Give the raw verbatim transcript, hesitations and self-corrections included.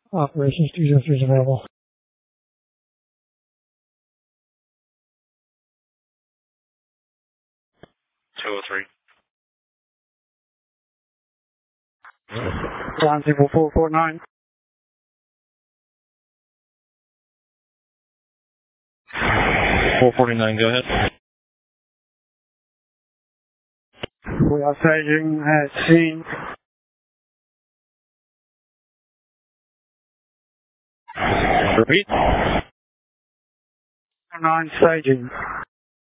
Operations two zero three is available. two oh three. Line zero four four nine. four forty-nine, go ahead. We are staging at scene. Repeat. nine staging.